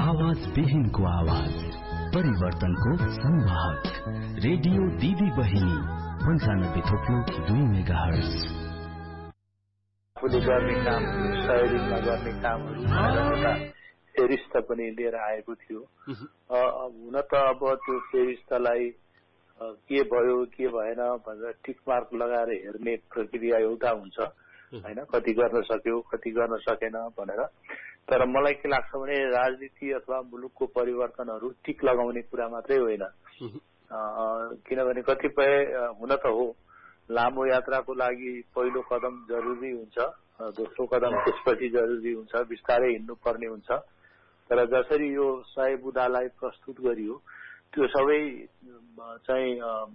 आवाज विहीनको आवाज, परिवर्तनको संवाद, रेडियो दिदी बहिनी 95.2 मेगाहर्ज। आफूले गर्ने काम, सहयोगमा गर्ने कामहरू फेरिस्त पनि लिएर आएको थियो। हुन त अब त्यो फेरिस्तलाई के भयो के भएन भनेर टिक मार्क लगाएर हेर्ने प्रक्रिया एउटा हुन्छ हैन, कति गर्न सक्यो कति गर्न सकेन भनेर। तर मलाई के लाग्छ भने राजनीति अथवा मुलुकको परिवर्तनहरू टिक लगाउने कुरा मात्रै होइन, किनभने कतिपय हुन त हो लामो यात्राको लागि पहिलो कदम जरुरी हुन्छ, दोस्रो कदम त्यसपछि जरुरी हुन्छ, बिस्तारै हिँड्नुपर्ने हुन्छ। तर जसरी यो 100 बुँदालाई प्रस्तुत गरियो त्यो सबै चाहिँ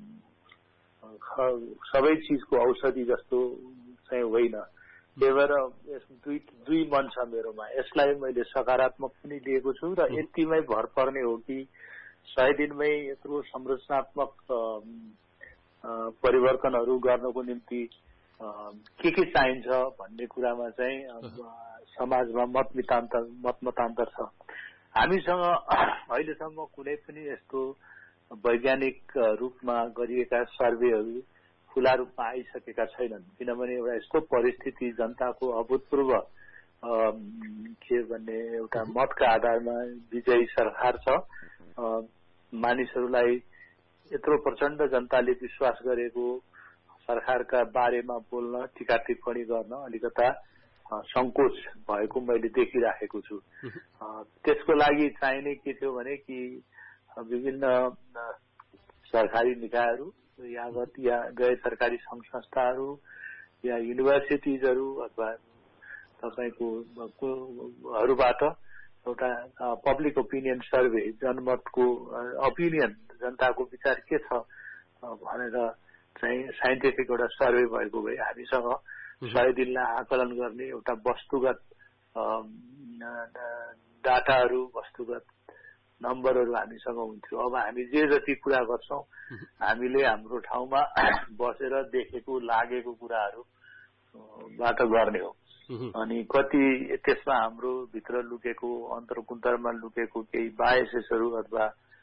सबै चिजको औषधि जस्तो चाहिँ होइन। त्यही भएर दुई मन छ मेरोमा। यसलाई मैले सकारात्मक पनि लिएको छु र यतिमै भर पर्ने हो कि 100 दिनमै यत्रो संरचनात्मक परिवर्तनहरू गर्नको निम्ति के चाहिन्छ भन्ने कुरामा चाहिँ समाजमा मतमतान्तर छ। हामीसँग अहिलेसम्म कुनै पनि यस्तो वैज्ञानिक रूपमा गरिएका सर्वेहरू खुला रूपमा आइसकेका छैनन्, किनभने एउटा यस्तो परिस्थिति जनताको अभूतपूर्व के भन्ने एउटा मतका आधारमा विजयी सरकार छ। मानिसहरूलाई यत्रो प्रचण्ड जनताले विश्वास गरेको सरकारका बारेमा बोल्न, टीका टिप्पणी गर्न अलिकता संकोच भएको मैले देखिराखेको छु। त्यसको लागि चाहिने के थियो भने कि विभिन्न सरकारी निकायहरू या गैर सरकारी संघ संस्थाहरू या युनिभर्सिटिजहरू अथवा तपाईकोहरूबाट एउटा पब्लिक ओपिनियन सर्वे, जनमतको ओपिनियन, जनताको विचार के छ भनेर चाहिँ साइन्टिफिक एउटा सर्वे भएको भए हामीसँग 100 दिनलाई आकलन गर्ने एउटा वस्तुगत डाटाहरू, वस्तुगत नम्बरहरू हामीसँग हुन्थ्यो। अब हामी जे जति कुरा गर्छौं हामीले हाम्रो ठाउँमा बसेर देखेको लागेको कुराहरूबाट गर्ने हो। अनि कति त्यसमा हाम्रो भित्र लुकेको, अन्तर्कुन्तरमा लुकेको केही बायसेसहरू अथवा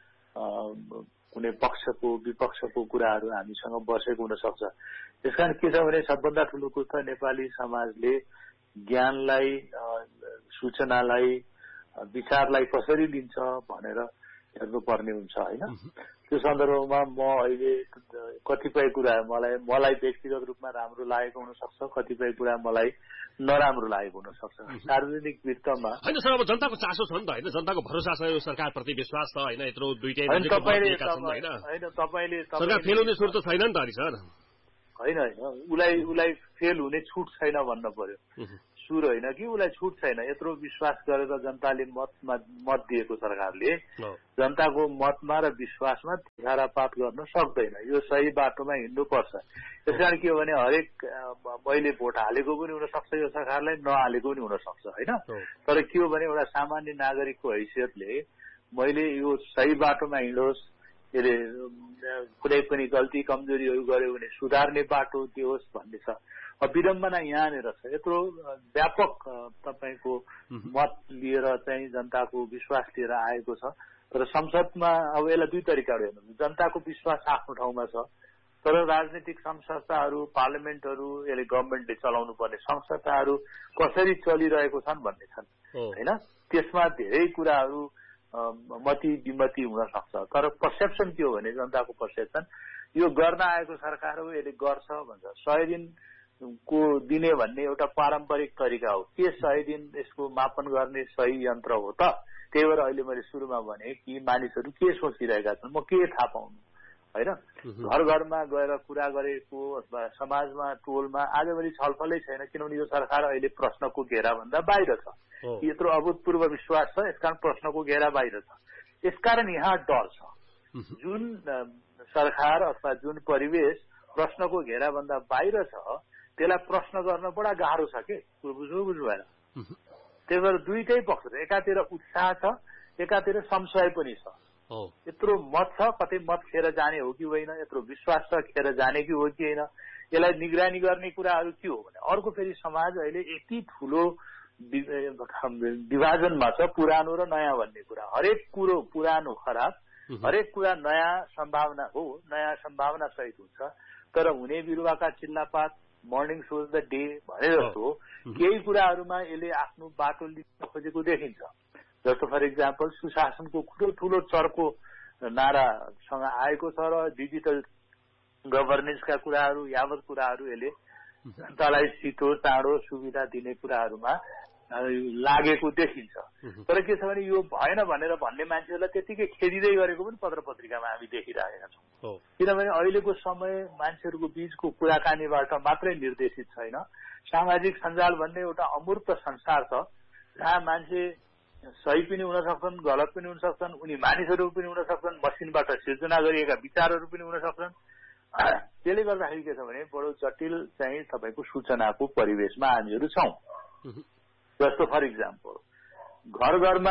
कुनै पक्षको विपक्षको कुराहरू हामीसँग बसेको हुन सक्छ। त्यसकारण के छ भने सबभन्दा ठूलो कुरो त नेपाली समाजले ज्ञानलाई, सूचनालाई, विचारलाई कसरी लिन्छ भनेर हेर्नुपर्ने हुन्छ हैन। त्यो सन्दर्भमा म अहिले कतिपय कुरा मलाई व्यक्तिगत रूपमा राम्रो लागेको हुन सक्छ, कतिपय कुरा मलाई नराम्रो लागेको हुन सक्छ। सार्वजनिक वित्तमा हैन सर, अब जनताको चासो छ नि त हैन, जनताको भरोसा छ यो सरकारप्रति विश्वास छ हैन, यत्रो दुईटै तपाईले सरकार फेल हुने सुरु त छैन नि त अनि सर। हैन उलाई फेल हुने छुट छैन भन्न पर्यो। सुर होइन कि उलाई छुट छैन। यत्रो विश्वास गरेर जनताले मत दिएको सरकारले जनताको मतमा र विश्वासमा धारापात गर्न सक्दैन। यो सही बाटोमा हिँड्नुपर्छ। त्यसकारण के हो भने हरेक मैले भोट हालेको पनि हुन सक्छ यो सरकारलाई, नहालेको पनि हुन सक्छ हैन। तर के हो भने एउटा सामान्य नागरिकको हैसियतले मैले यो सही बाटोमा हिँडोस्, यसले कुनै पनि गल्ती कमजोरीहरू गर्यो भने सुधार्ने बाटो त्यो होस् भन्ने छ। अब विडम्बना यहाँनिर छ, यत्रो व्यापक तपाईको मत लिएर चाहिँ जनताको विश्वास लिएर आएको छ। तर संसदमा अब यसलाई दुई तरिकाले हेर्नु। जनताको विश्वास आफ्नो ठाउँमा छ, तर राजनीतिक संस्थाहरू, पार्लियामेन्टहरू, यसले गभर्नमेन्टले चलाउनु पर्ने संस्थाहरू कसरी चलिरहेको छन् भन्ने छन् हैन। त्यसमा धेरै कुराहरू मती विमति हुन सक्छ। तर पर्सेप्सन के हो भने जनताको पर्सेप्सन यो गर्न आएको सरकार हो, यसले गर्छ भन्छ। 100 दिनको दिने भन्ने एउटा पारम्परिक तरिका हो। के 100 दिन यसको मापन गर्ने सही यन्त्र हो त? त्यही भएर अहिले मैले सुरुमा भने कि मानिसहरू के सोचिरहेका छन्, म के थाहा पाउनु हैन। घर घरमा गएर कुरा गरेको अथवा समाजमा टोलमा आजभोलि छलफलै छैन, किनभने यो सरकार अहिले प्रश्नको घेराभन्दा बाहिर छ। यत्रो अभूतपूर्व विश्वास छ, यसकारण प्रश्नको घेरा बाहिर छ। यसकारण यहाँ डर छ। जुन सरकार अथवा जुन परिवेश प्रश्नको घेराभन्दा बाहिर छ त्यसलाई प्रश्न गर्न बडा गाह्रो छ के, बुझ्नु भएन। त्यही भएर दुईटै पक्ष छ। एकातिर उत्साह छ, एकातिर संशय पनि छ। यत्रो मत छ, कतै मत खेर जाने हो कि होइन, यत्रो विश्वास छ खेर जाने कि हो कि होइन, यसलाई निगरानी गर्ने कुराहरू के हो भने अर्को फेरि समाज अहिले यति ठूलो विभाजनमा छ पुरानो र नयाँ भन्ने कुरा। हरेक कुरो पुरानो खराब, हरेक कुरा नयाँ सम्भावना हो, नयाँ सम्भावना सहित हुन्छ। तर हुने बिरुवाका चिल्लापात, मर्निङ सोज द डे भने जस्तो केही कुराहरूमा यसले आफ्नो बाटो लिन खोजेको देखिन्छ। जस्तो फर इक्जाम्पल सुशासनको ठुलो चर्को नारासँग आएको छ र डिजिटल गभर्नेन्सका कुराहरू, यावत कुराहरू यसले जनतालाई छिटो चाँडो सुविधा दिने कुराहरूमा लागेको देखिन्छ। तर के छ भने यो भएन भनेर भन्ने मान्छेहरूलाई त्यतिकै खेदिँदै गरेको पनि पत्र पत्रिकामा हामी देखिरहेका छौँ। किनभने अहिलेको समय मान्छेहरूको बीचको कुराकानीबाट मात्रै निर्देशित छैन। सामाजिक सञ्जाल भन्ने एउटा अमूर्त संसार छ जहाँ मान्छे सही पनि हुन सक्छन्, गलत पनि हुन सक्छन्, उनी मानिसहरू पनि हुन सक्छन्, मसिनबाट सिर्जना गरिएका विचारहरू पनि हुन सक्छन्। त्यसले गर्दाखेरि के छ भने बडो जटिल चाहिँ तपाईँको सूचनाको परिवेशमा हामीहरू छौँ। जस्तो फर इक्जाम्पल घर घरमा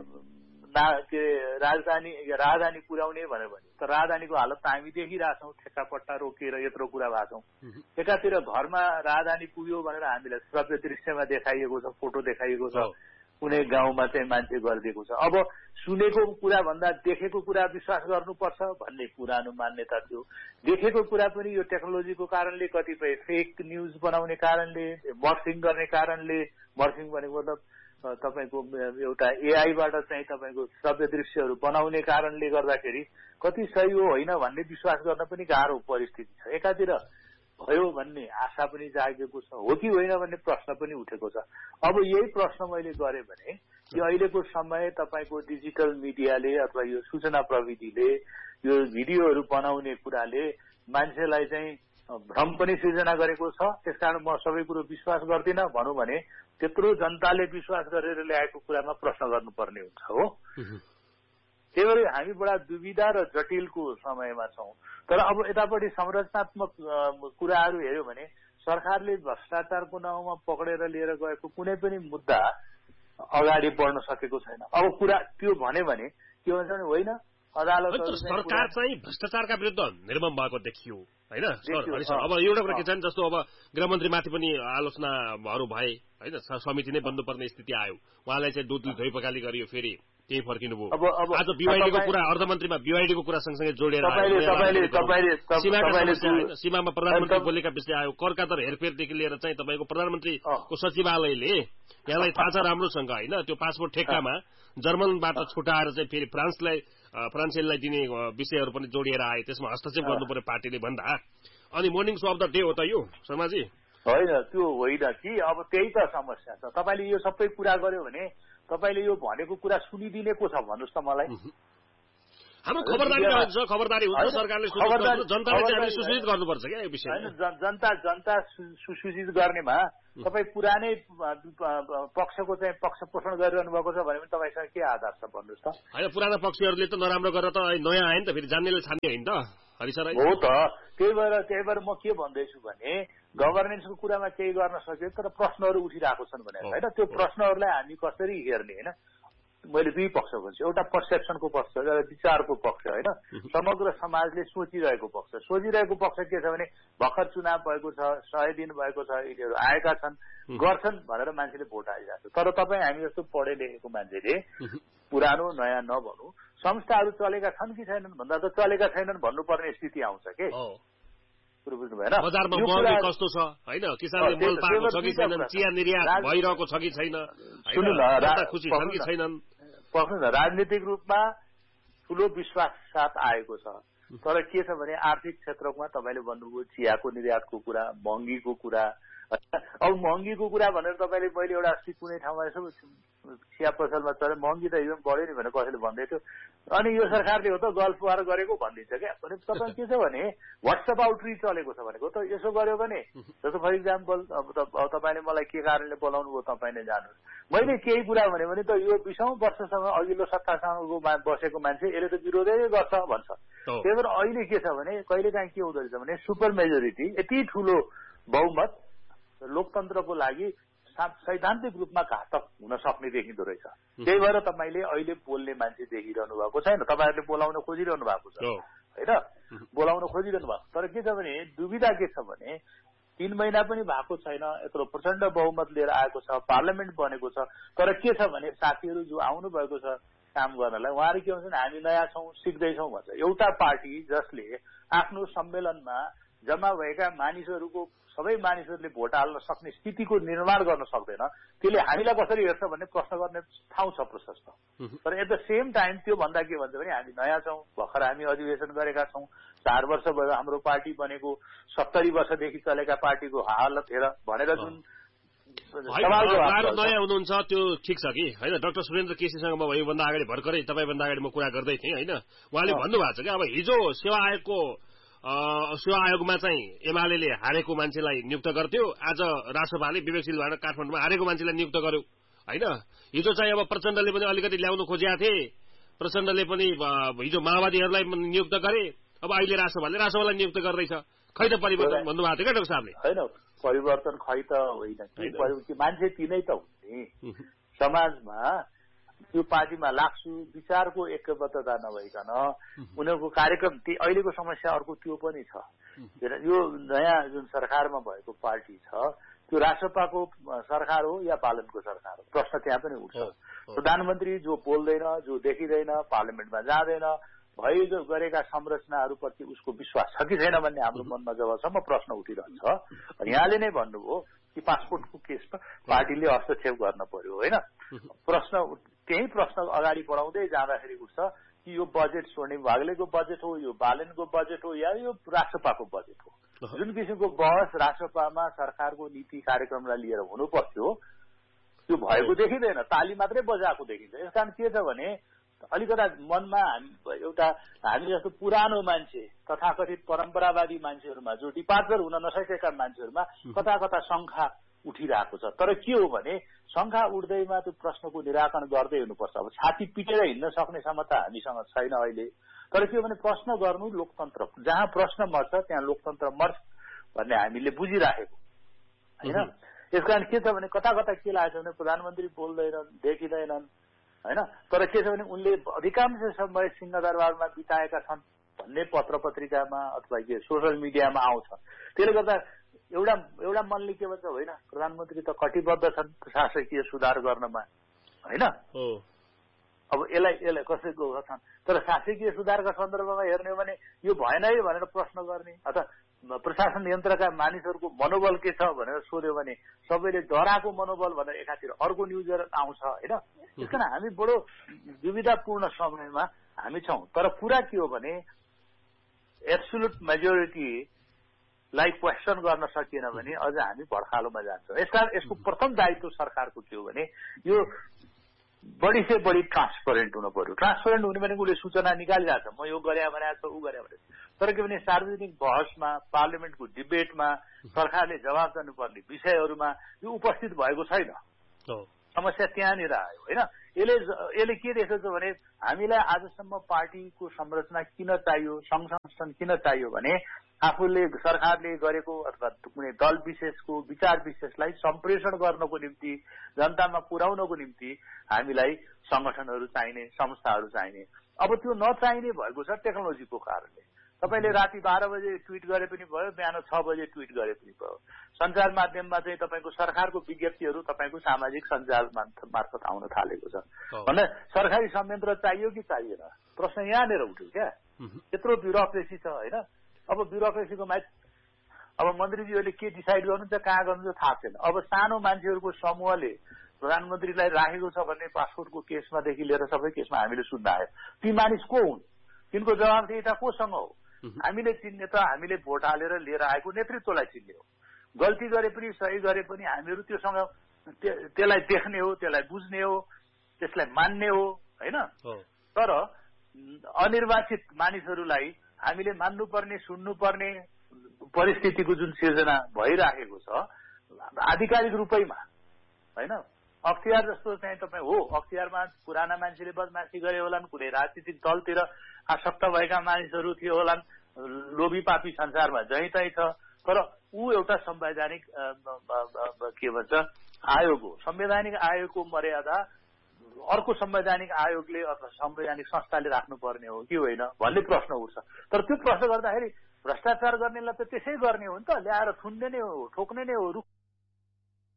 राजधानी पुर्याउने भनेर भन्यो त राजधानीको हालत त हामी देखिरहेछौँ। ठेक्कापट्टा रोकिएर यत्रो कुरा भएको छौँ। एकातिर घरमा राजधानी पुग्यो भनेर हामीलाई श्रव्य दृश्यमा देखाइएको छ, फोटो देखाइएको छ, कुनै गाउँमा चाहिँ मान्छे गरिदिएको छ। अब सुनेको कुरा भन्दा देखेको कुरा विश्वास गर्नुपर्छ भन्ने पुरानो मान्यता थियो। देखेको कुरा पनि यो टेक्नोलोजीको कारणले, कतिपय फेक न्युज बनाउने कारणले, मर्फिङ गर्ने कारणले, मर्फिङ भनेको मतलब तपाईँको एउटा एआईबाट चाहिँ तपाईँको श्रव्य दृश्यहरू बनाउने कारणले गर्दाखेरि कति सही हो होइन भन्ने विश्वास गर्न पनि गाह्रो परिस्थिति छ। एकातिर भयो भन्ने आशा पनि जागेको छ, हो कि होइन भन्ने प्रश्न पनि उठेको छ। अब यही प्रश्न मैले गरेँ भने कि अहिलेको समय तपाईँको डिजिटल मिडियाले अथवा यो सूचना प्रविधिले, यो भिडियोहरू बनाउने कुराले मान्छेलाई चाहिँ भ्रम पनि सिर्जना गरेको छ। त्यसकारण म सबै कुरो विश्वास गर्दिनँ भनौँ भने त्यत्रो जनताले विश्वास गरेर ल्याएको कुरामा प्रश्न गर्नुपर्ने हुन्छ हो। त्यही भएर हामी बडा दुविधा र जटिलको समयमा छौँ। तर अब यतापट्टि संरचनात्मक कुराहरू हेऱ्यो भने सरकारले भ्रष्टाचारको नाउँमा पक्रेर लिएर गएको कुनै पनि मुद्दा अगाडि बढ्न सकेको छैन। अब कुरा त्यो भने के भन्छ भने होइन अदालत सरकार चाहिँ भ्रष्टाचारका विरुद्ध निर्मम भएको देखियो होइन। अब एउटा कुरा के छ जस्तो अब गृहमन्त्रीमाथि पनि आलोचनाहरू भए होइन, समिति नै बन्नुपर्ने स्थिति आयो, उहाँलाई चाहिँ दुध धोइ पखाली गरियो, फेरि त्यही फर्किनु भयो। आज बीवाईडीको कुरा, अर्थमन्त्रीमा बीवाईडीको कुरा सँगसँगै जोडेर सीमामा प्रधानमन्त्री बोलेका विषय आयो, करका दर हेरफेरदेखि लिएर चाहिँ तपाईँको प्रधानमन्त्रीको सचिवालयले यहाँलाई थाहा छ राम्रोसँग होइन त्यो पासपोर्ट ठेक्कामा जर्मनबाट छुटाएर चाहिँ फेरि फ्रान्सेलीलाई दिने विषयहरू पनि जोडिएर आए। त्यसमा हस्तक्षेप गर्नु पर्यो पार्टीले भन्दा। अनि morning so of the day हो त यो शर्माजी? होइन त्यो होइन कि अब त्यही त समस्या छ। तपाईँले यो सबै कुरा गर्यो भने तपाईँले यो भनेको कुरा सुनिदिने को छ भन्नुहोस् त मलाई। हाम्रो खबरदारी रहन्छ, खबरदारी हुन्छ सरकारले, जनताले चाहिँ सुसूचित गर्नुपर्छ क्या यो विषय। होइन जनता सुसूचित गर्नेमा तपाईँ पुरानै पक्षको चाहिँ पक्ष पोषण गरिरहनु भएको छ भने पनि तपाईँसँग के आधार छ भन्नुहोस् त? होइन पुराना पक्षहरूले त नराम्रो गरेर त नयाँ आयो नि त, फेरि जान्नेले छान्ने होइन त हरिसर हो त। त्यही भएर म के भन्दैछु भने गभर्नेन्सको कुरामा केही गर्न सक्यो तर प्रश्नहरू उठिरहेको छन् भनेर होइन। त्यो प्रश्नहरूलाई हामी कसरी हेर्ने होइन। मैले दुई पक्ष भन्छु, एउटा पर्सेप्सनको पक्ष, एउटा विचारको पक्ष होइन। समग्र समाजले सोचिरहेको पक्ष के छ भने भर्खर चुनाव भएको छ, 100 दिन भएको छ, यिनीहरू आएका छन्, गर्छन् भनेर मान्छेले भोट हालिरहेको छ। तर तपाईँ हामी जस्तो पढे लेखेको मान्छेले पुरानो नयाँ नभनौँ, संस्थाहरू चलेका छन् कि छैनन् भन्दा त चलेका छैनन् भन्नुपर्ने स्थिति आउँछ के। कुरो बुझ्नु भएन? बजारमा महँगी कस्तो छ होइन, किसानले मोल पाएको छ कि छैनन्, चिया निर्यात भइरहेको छ कि छैन, सुन्नु न, खुसी छन् कि छैनन्। पक्नु न, राजनीतिक रूपमा ठुलो विश्वास साथ आएको छ। तर के छ भने आर्थिक क्षेत्रमा तपाईँले भन्नुभयो चियाको निर्यातको कुरा, महँगीको कुरा। अब महँगीको कुरा भनेर तपाईँले मैले एउटा अस्ति कुनै ठाउँमा यसो चिया पसलमा चढे महँगी त एकदम बढ्यो नि भनेर कसैले भन्दै थियो। अनि यो सरकारले हो त गल्फ वार गरेको भनिदिन्छ क्या। भने तपाईँ के छ भने व्हाट्सएप आउटरिच चलेको छ भनेको त यसो गर्यो भने जस्तो फर इक्जाम्पल अब तपाईँले मलाई के कारणले बोलाउनु भयो तपाईँ नै जानुहोस्। मैले केही कुरा भन्यो भने त यो 20औं वर्षसँग अघिल्लो सत्तासँगको बसेको मान्छे यसले त विरोधै गर्छ भन्छ। त्यही भएर अहिले के छ भने कहिलेकाहीँ के हुँदो रहेछ भने सुपर मेजोरिटी यति ठुलो बहुमत लोकतन्त्रको लागि सैद्धान्तिक रूपमा घातक हुन सक्ने देखिँदो रहेछ। त्यही भएर तपाईँले अहिले बोल्ने मान्छे देखिरहनु भएको छैन। तपाईँहरूले बोलाउन खोजिरहनु भएको छ होइन, बोलाउन खोजिरहनु भएको। तर के छ भने दुविधा के छ भने 3 महिना पनि भएको छैन, यत्रो प्रचण्ड बहुमत लिएर आएको छ, पार्लियामेन्ट बनेको छ। तर के छ भने साथीहरू जो आउनु भएको छ काम गर्नलाई, उहाँहरू के भन्छन्, हामी नयाँ छौँ, सिक्दैछौँ भन्छ। एउटा पार्टी जसले आफ्नो सम्मेलनमा जम्मा भएका मानिसहरूको सबै मानिसहरूले भोट हाल्न सक्ने स्थितिको निर्माण गर्न सक्दैन, त्यसले हामीलाई कसरी हेर्छ भन्ने प्रश्न गर्ने ठाउँ छ प्रशस्त। तर एट द सेम टाइम त्यो भन्दा के भन्छ भने हामी नयाँ छौँ, भर्खर हामी अधिवेशन गरेका छौँ, 4 वर्ष भयो हाम्रो पार्टी बनेको, 70 वर्षदेखि चलेका पार्टीको हालत हेर भनेर जुन नयाँ हुनुहुन्छ त्यो ठिक छ कि होइन। डाक्टर सुरेन्द्र केसीसँग म योभन्दा अगाडि भर्खरै तपाईँभन्दा अगाडि म कुरा गर्दै थिएँ होइन, उहाँले भन्नुभएको छ कि अब हिजो सेवा आयोगमा चाहिँ एमाले हारेको मान्छेलाई नियुक्त गर्थ्यो, आज रासपाले विवेकशील भएर काठमाडौँमा हारेको मान्छेलाई नियुक्त गर्यो होइन। हिजो चाहिँ अब प्रचण्डले पनि अलिकति ल्याउनु खोजेका थिए, प्रचण्डले पनि हिजो माओवादीहरूलाई नियुक्त गरे, अब अहिले रासपालाई नियुक्त गर्दैछ। खै त परिवर्तन भन्नुभएको थियो क्या डाक्टर साहबले? होइन, परिवर्तन खै त होइन, मान्छे तिनै त हुने समाजमा। त्यो पार्टीमा लाग्छु विचारको एकबद्धता नभइकन उनीहरूको कार्यक्रम अहिलेको समस्या अर्को त्यो पनि छ। यो नयाँ जुन सरकारमा भएको पार्टी छ त्यो राष्ट्रपाको सरकार हो या बालनको सरकार हो, प्रश्न त्यहाँ पनि उठ्छ। प्रधानमन्त्री जो बोल्दैन, जो देखिँदैन, पार्लियामेन्टमा जाँदैन, भइ गरेका संरचनाहरूप्रति उसको विश्वास छ कि छैन भन्ने हाम्रो मनमा जबसम्म प्रश्न उठिरहन्छ। यहाँले नै भन्नुभयो कि पासपोर्टको केसमा पार्टीले हस्तक्षेप गर्न पर्यो होइन। त्यही प्रश्न अगाडि बढाउँदै जाँदाखेरि उठ्छ कि यो बजेट स्वर्णिम वाग्लेको बजेट हो, यो बालनको बजेट हो या यो राष्ट्रपाको बजेट हो। जुन किसिमको बहस राष्ट्रपामा सरकारको नीति कार्यक्रमलाई लिएर हुनु पर्थ्यो त्यो भएको देखिँदैन, ताली मात्रै बजाएको देखिन्छ। यसकारण के छ भने अलिकता मनमा हामी जस्तो पुरानो मान्छे तथाकथित परम्परावादी मान्छेहरूमा, जो डिपार्चर हुन नसकेका मान्छेहरूमा कता कता शङ्का उठिरहेको छ। तर के हो भने शङ्का उठ्दैमा त्यो प्रश्नको निराकरण गर्दै हुनुपर्छ। अब छाती पिटेर हिँड्न सक्ने क्षमता हामीसँग छैन अहिले। तर के हो भने प्रश्न गर्नु लोकतन्त्र, जहाँ प्रश्न मर्छ त्यहाँ लोकतन्त्र मर्छ भन्ने हामीले बुझिराखेको होइन। यसकारण के छ भने कता कता के लागेको छ भने प्रधानमन्त्री बोल्दैनन्, देखिँदैनन् होइन। तर के छ भने उनले अधिकांश समय सिंहदरबारमा बिताएका छन् भन्ने पत्र पत्रिकामा अथवा सोसियल मिडियामा आउँछ। त्यसले गर्दा एउटा मनले के भन्छ, होइन प्रधानमन्त्री त कटिबद्ध छन् प्रशासकीय सुधार गर्नमा होइन। अब यसलाई कसैको छन्, तर शासकीय सुधारका सन्दर्भमा हेर्ने हो भने यो भएन है भनेर प्रश्न गर्ने, अथवा प्रशासन यन्त्रका मानिसहरूको मनोबल के छ भनेर सोध्यो भने सबैले डराएको मनोबल भनेर एकातिर अर्को न्युजहरू आउँछ होइन। त्यसकारण हामी बडो दुविधापूर्ण समयमा हामी छौँ। तर कुरा के हो भने एब्सोल्युट मेजोरिटीलाई क्वेसन गर्न सकिएन भने अझ हामी भड्कालोमा जान्छौँ। यसकारण यसको प्रथम दायित्व सरकारको के हो भने यो बढी से बढी ट्रान्सपरेन्ट हुनु पर्यो। ट्रान्सपरेन्ट हुने भनेको उसले सूचना निकालिरहेको छ, म यो गरे भनेको छ, ऊ गरे भनेको। तर के भने सार्वजनिक बहसमा, पार्लियामेन्टको डिबेटमा सरकारले जवाब दिनुपर्ने विषयहरूमा यो उपस्थित भएको छैन। समस्या त्यहाँनिर आयो होइन। यसले के देख्छ भने हामीलाई आजसम्म पार्टीको संरचना किन चाहियो, सङ्घ संगठन किन चाहियो भने आफूले सरकारले गरेको अथवा कुनै दल विशेषको विचार विशेषलाई सम्प्रेषण गर्नको निम्ति, जनतामा पुर्याउनको निम्ति हामीलाई संगठनहरू चाहिने, संस्थाहरू चाहिने। अब त्यो नचाहिने भएको छ टेक्नोलोजीको कारणले। तपाईँले राति 12 बजे ट्विट गरे पनि भयो, बिहान 6 बजे ट्विट गरे पनि भयो। सञ्चार माध्यममा चाहिँ तपाईँको सरकारको विज्ञप्तिहरू तपाईँको सामाजिक सञ्जाल मार्फत आउन थालेको छ। भन्दा सरकारी संयन्त्र चाहियो कि चाहिएन प्रश्न यहाँनिर उठ्यो क्या। यत्रो ब्युरोक्रेसी छ होइन। अब ब्युरोक्रेसीको अब मन्त्रीज्यूहरूले के डिसाइड गर्नुहुन्छ, कहाँ गर्नुहुन्छ थाहा छैन। अब सानो मान्छेहरूको समूहले प्रधानमन्त्रीलाई राखेको छ भन्ने पासपोर्टको केसमादेखि लिएर सबै केसमा हामीले सुन्न आयो। ती मानिस को हुन्, तिनको जवाबदेहिता कोसँग हो? हामीले चिन्ने त हामीले भोट हालेर लिएर आएको नेतृत्वलाई चिन्ने हो। गल्ती गरे पनि सही गरे पनि हामीहरू त्योसँग त्यसलाई देख्ने हो, त्यसलाई बुझ्ने हो, त्यसलाई मान्ने हो होइन। तर अनिर्वाचित मानिसहरूलाई हामीले मान्नुपर्ने, सुन्नुपर्ने परिस्थितिको जुन सिर्जना भइराखेको छ आधिकारिक रूपैमा होइन। अख्तियार जस्तो चाहिँ तपाईँ हो, अख्तियारमा पुराना मान्छेले बदमासी गरे होलान्, कुनै राजनीतिक दलतिर आसक्त भएका मानिसहरू थियो होलान्, लोभी पापी संसारमा जहीँ तहीँ छ। तर ऊ एउटा संवैधानिक के भन्छ आयोग हो। संवैधानिक आयोगको मर्यादा अर्को संवैधानिक आयोगले अथवा संवैधानिक संस्थाले राख्नुपर्ने हो कि होइन भन्ने प्रश्न उठ्छ। तर त्यो प्रश्न गर्दाखेरि भ्रष्टाचार गर्नेलाई त त्यसै गर्ने हो नि त, ल्याएर थुन्ने नै हो, ठोक्ने नै हो,